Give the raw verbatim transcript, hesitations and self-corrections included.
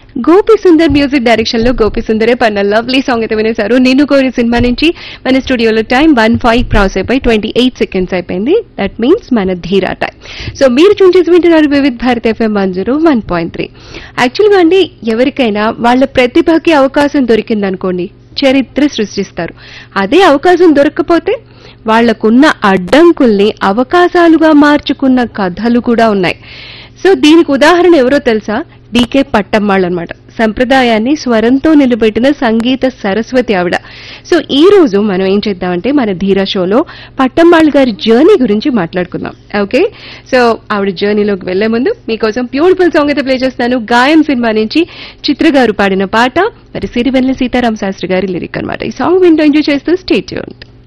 Gopi Sundar music direction లో గోపి సుందరే పన్న lovely song అయితే వినేశారు. నిన్ను కోరి సినిమా నుంచి. మన స్టూడియోలో టైం వన్ ఫైవ్ క్రాస్ అయిపోయి ట్వంటీ ఎయిట్ సెకండ్స్ అయిపోయింది. దట్ మీన్స్ మన ధీరా టైం. సో మీరు చూసి చేసి వింటున్నారు Vividh Bharat FM one zero one point three. యాక్చువల్గా అండి, ఎవరికైనా వాళ్ళ ప్రతిభకి అవకాశం దొరికిందనుకోండి, చరిత్ర సృష్టిస్తారు. అదే అవకాశం దొరకకపోతే వాళ్లకున్న అడ్డంకుల్ని అవకాశాలుగా మార్చుకున్న కథలు కూడా ఉన్నాయి. సో దీనికి ఉదాహరణ ఎవరో తెలుసా? డీకే పట్టమ్మాళ్ అన్నమాట. సంప్రదాయాన్ని స్వరంతో నిలబెట్టిన సంగీత సరస్వతి ఆవిడ. సో ఈ రోజు మనం ఏం చేద్దామంటే మన ధీరా షోలో పట్టమ్మాళ్ గారి జర్నీ గురించి మాట్లాడుకుందాం. ఓకే, సో ఆవిడ జర్నీలోకి వెళ్లే ముందు మీకోసం బ్యూటిఫుల్ సాంగ్ అయితే ప్లే చేస్తాను. గాయం సినిమా నుంచి చిత్ర గారు పాడిన పాట, మరి సిరివెన్నెల సీతారామ శాస్త్రి గారి లిరిక్ అన్నమాట. ఈ సాంగ్ వింటూ ఎంజాయ్ చేస్తూ స్టే ట్యూన్డ్.